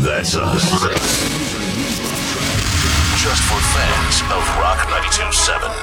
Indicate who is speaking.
Speaker 1: That's us. Just for fans of Rock 92.7.